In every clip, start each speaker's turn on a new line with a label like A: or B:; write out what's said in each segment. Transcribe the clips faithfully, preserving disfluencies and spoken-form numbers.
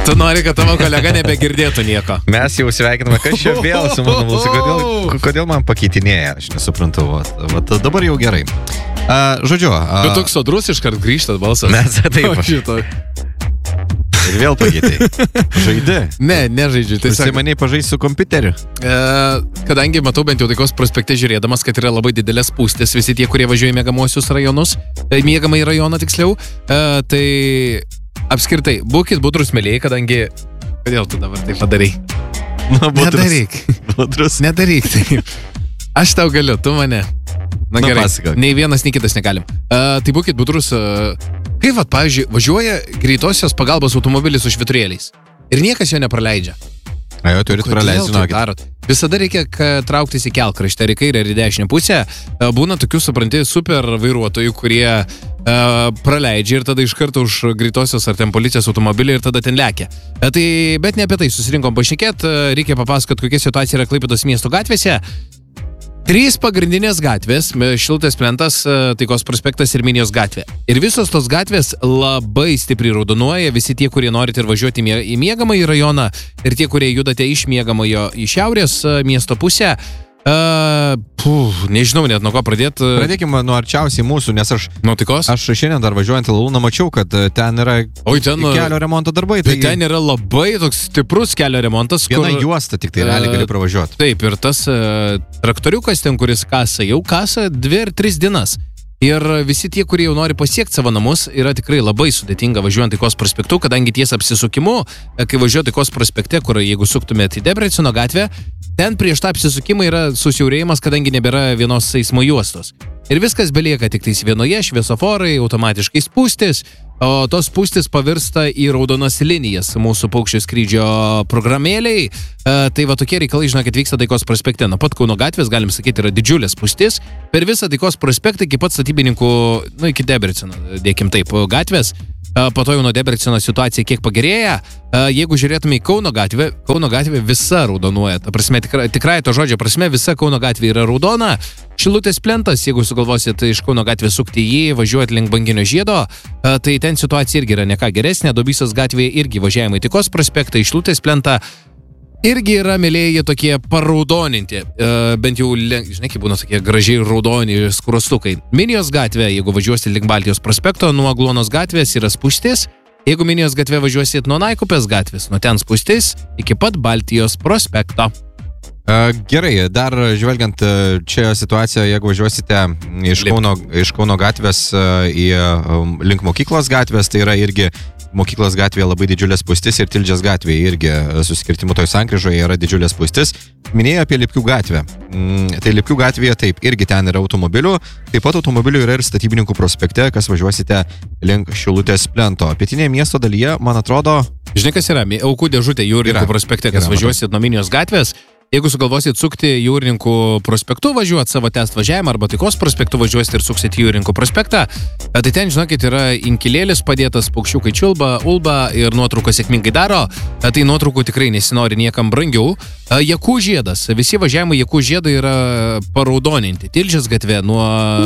A: Tu nori, kad tavo kolega nebegirdėtų nieko.
B: Mes jau sveikiname, kas čia vėl su mano balsu, kodėl, kodėl man pakeitinėja, aš nesuprantu, vat, vat, dabar jau gerai. Uh, žodžiu. Uh,
A: tu toks sodrus iškart grįžtas balsas.
B: Mes taip. Ir vėl pakeitai. Žaidi?
A: Ne, nežaidžiu.
B: Visi maniai pažaisi su kompiuteriu.
A: E, kadangi matau bent jau Taikos prospekte žiūrėdamas, kad yra labai didelės spūstys, visi tie, kurie važiuoja į miegamuosius rajonus, miegamą į rajoną tiksliau, e, tai apskritai, būkit budrus mėlėjai, kadangi... Kodėl tu dabar taip padarai?
B: Na, budrus.
A: Nedaryk.
B: Budrus.
A: Nedaryk taip. Aš tau galiu, tu mane. Na, Na gerai, pasakok. Nei vienas, nei kitas negalim. Uh, tai būkit budrus... Uh, Kaip, vat, pavyzdžiui, važiuoja greitosios pagalbos automobilis su švyturėliais ir niekas jo nepraleidžia.
B: A, jo, turit praleisti, žinokit.
A: Visada reikia trauktis į kelkraštę, ar į kairę, ar į dešinę pusę. Būna tokių, supranti, super vairuotojų, kurie uh, praleidžia ir tada iš karto už greitosios ar ten policijos automobilį ir tada ten lekia. Uh, tai, bet ne apie tai susirinkom pašnekėt, uh, reikia papasakot, kokia situacija yra Klaipėdos miesto gatvėse. Trys pagrindinės gatvės, Šilutės plentas, Taikos prospektas ir Minijos gatvė. Ir visos tos gatvės labai stipriai raudonuoja, visi tie, kurie norite ir važiuoti į miegamąjį rajoną ir tie, kurie judate iš miegamojo į šiaurės miesto pusę. Uh, puh, nežinau net nuo ko pradėti.
B: Pradėkime nuo arčiausiai mūsų, nes aš,
A: nuo Taikos?
B: Aš šiandien dar važiuojant į Lalūną mačiau, kad ten yra
A: Oi, ten,
B: kelio remonto darbai.
A: Tai ten yra labai toks stiprus kelio remontas.
B: Viena
A: kur,
B: juosta tik tai realiai gali pravažiuoti.
A: Taip, ir tas uh, traktoriukas ten, kuris kasa, jau kasa dvi ar tris dienas. Ir visi tie, kurie jau nori pasiekti savo namus, yra tikrai labai sudėtinga važiuojant Taikos prospektu, kadangi ties apsisukimu, kai važiuoju Taikos prospekte, kur jeigu suktumėt į Debrecino gatvę, ten prieš tą apsisukimą yra susiaurėjimas, kadangi nebėra vienos eismo juostos. Ir viskas belieka tik tais vienoje, šviesoforai, automatiškai spūstis, o tos spūstis pavirsta į raudonas linijas mūsų paukščio skrydžio programėliai. E, tai va tokie reikalai, žinokit, vyksta Taikos prospekte. Nuo pat Kauno gatvės, galim sakyti, yra didžiulės spūstis. Per visą Taikos prospektą iki pat statybininkų, nu iki Debrecino, dėkim taip, gatvės. E, po to jau nuo Debrecino situacija kiek pagerėja. E, jeigu žiūrėtume į Kauno gatvę, Kauno gatvė visa raudonuoja. Ta prasme, tikrai, tikrai to žodžio prasme, visa Kauno gatvė yra raudona. Šilutės plentas, jeigu sugalvosit iš Kauno gatvės sukti jį, važiuoti link Banginio žiedo, tai ten situacija irgi yra ne ką geresnė. Dubysos gatvėje irgi važiavimai Taikos prospektą, iš Šilutės plentą irgi yra, mėlėjai, tokie paraudoninti. Bent jau, žinai, kaip būna tokie gražiai raudoni skruostukai. Minijos gatvė, jeigu važiuosit link Baltijos prospekto, nuo Agluonos gatvės yra spūstis. Jeigu Minijos gatvė važiuosit nuo Naikupės gatvės, nuo ten spūstis iki pat Baltijos prospekto.
B: Gerai, dar žvelgiant čia situaciją, jeigu važiuosite iš Kauno, iš Kauno gatvės į link Mokyklos gatvės, tai yra irgi Mokyklos gatvėje labai didžiulės spūstis ir Tilžės gatvėje irgi susikirtimų toj sankryžoje yra didžiulės spūstis. Minėjau apie Lipkių gatvę. Tai Lipkių gatvėje taip, irgi ten yra automobilių, taip pat automobilių yra ir Statybininkų prospekte, kas važiuosite link Šilutės plento. Pietinėje miesto dalyje, man atrodo...
A: Žinai, kas yra? Aukų dėžutė Jūrininkų prospekte, kas važiuosit nuo Minijos gatvės. Jeigu sugalvosit sukti Jūrininkų prospektu važiuoti savo test važiavimą arba Taikos prospektu važiuosit ir suksit Jūrininkų prospektą, tai ten, žinokit, yra inkilėlis padėtas, paukščiukai čiulba, ulba ir nuotraukas sėkmingai daro. Tai nuotraukų tikrai nesinori niekam brangiau. Jakų žiedas. Visi važiavimai Jakų žiedo yra paraudoninti. Tilžės gatvė nuo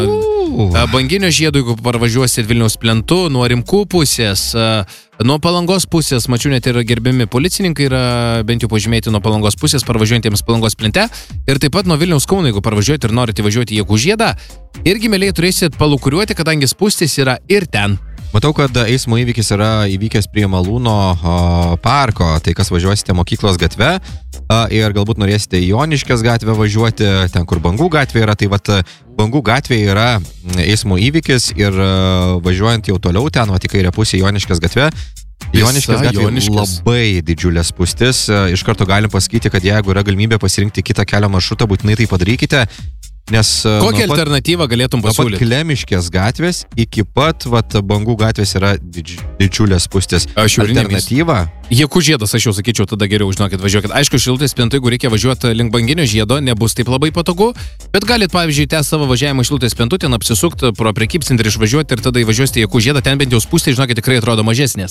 A: uh. Banginio žiedo, jeigu parvažiuosit Vilniaus plentu, nuo Rimkų pusės, nuo Palangos pusės, mačiau, net ir gerbiami policininkai yra bent jau pažymėti nuo Palangos pusės, parvažiuojantiems Palangos plente. Ir taip pat nuo Vilniaus Kauno, jeigu parvažiuojate ir norite važiuoti į Jakų žiedą, irgi mėlėjai turėsit palukuriuoti, kadangi spūstis yra ir ten.
B: Matau, kad eismo įvykis yra įvykęs prie Malūno o, parko, tai kas važiuosite Mokyklos gatve a, ir galbūt norėsite į Joniškės gatvę važiuoti, ten kur Bangų gatvė yra, tai vat Bangų gatvė yra eismo įvykis ir a, važiuojant jau toliau ten, o tik kairė pusė Joniškės gatve. Joniškės gatvė labai didžiulės spūstis. Iš karto galim pasakyti, kad jeigu yra galimybė pasirinkti kitą kelio maršrutą, būtinai tai padarykite. Nes
A: kokią alternatyvą galėtum pasiūlyti?
B: Nuo pat Klemiškės gatvės iki pat vat, Bangų gatvės yra didž, didžiulės spūstis. Alternatyva?
A: Jakų žiedas, aš jau sakyčiau, tada geriau, žinokit, važiuokit. Aišku, Šilutės plentu, jeigu reikia važiuoti link Banginio žiedo, nebus taip labai patogu, bet galit, pavyzdžiui, tęsti savo važiavimą Šilutės plentu, ten apsisukti pro prekybcentrį, išvažiuoti ir tada įvažiuosite į Jakų žiedą, ten bent jau spūstis, žinokit, tikrai atrodo mažesnės.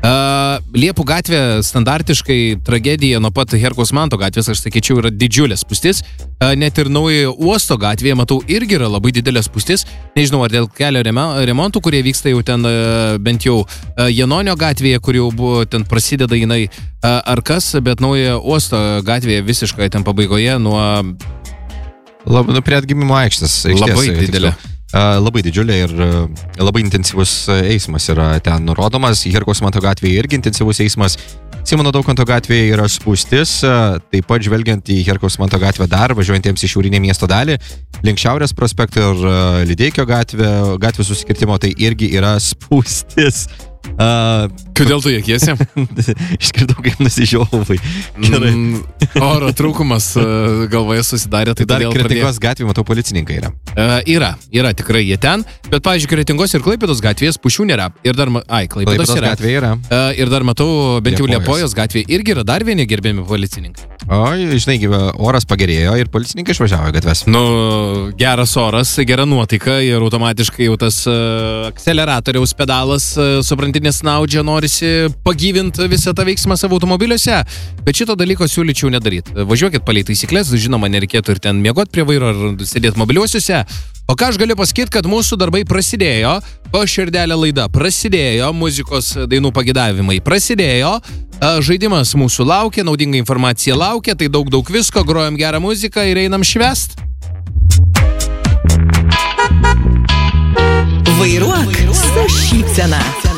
A: Uh, Liepų gatvė standartiškai tragedija nuo pat Herkaus Manto gatvės, aš sakyčiau, yra didžiulė spūstis. Uh, net ir naujojo uosto gatvėje, matau, irgi yra labai didelė spūstis. Nežinau, ar dėl kelio remontų, kurie vyksta jau ten uh, bent jau uh, Janonio gatvėje, kur jau buvo, ten prasideda jinai uh, ar kas, bet naujojo uosto gatvėje visiškai ten pabaigoje nuo...
B: Labai, nu, prie atgimimo aikštės. aikštės
A: labai didelė.
B: Tiksliau. Labai didžiulė ir labai intensyvus eismas yra ten nurodomas. Herkaus Manto gatvėje irgi intensyvus eismas. Simono Daukanto gatvėje yra spūstis. Taip pat žvelgiant į Herkaus Manto gatvę dar, važiuojantiems į šiaurinę miesto dalį, link Šiaurės prospekto ir Lideikio gatvė, gatvės susikirtimo, tai irgi yra spūstis. Uh,
A: Kodėl tu jėkiesi?
B: Iškirdau, kaip nusižiovai.
A: Mm, oro trūkumas uh, galvoje susidarė. Tai
B: dar Kretingos
A: pradė...
B: gatvėje, matau, policininkai yra.
A: Uh, yra, yra tikrai jie ten. Bet, pavyzdžiui, Kretingos ir Klaipėdos gatvėje spūšių nėra. Ir dar, ai, Klaipėdos,
B: Klaipėdos
A: yra.
B: gatvėje yra.
A: Uh, ir dar matau, bent jau
B: Liepojos.
A: Liepojos gatvėje irgi yra dar vieni gerbiami policininkai.
B: O, žinai, oras pagerėjo ir policininkai išvažiavo į gatves.
A: Nu, geras oras, gera nuotaika ir automatiškai jau tas uh, akceleratoriaus pedalas, uh, suprantinės naudžia, norisi pagyvinti visą tą veiksmą savo automobiliuose, bet šito dalyko siūlyčiau nedaryti. Važiuokit palei taisyklės, žinoma, nereikėtų ir ten miegot prie vairo ar sėdėti mobiliuosiuose. O ką aš galiu pasakyti, kad mūsų darbai prasidėjo, o širdelė laida prasidėjo, muzikos dainų pagidavimai prasidėjo, žaidimas mūsų laukia, naudinga informacija laukia, tai daug daug visko, grojam gerą muziką ir einam švęst.
C: Vairuok su šypsena.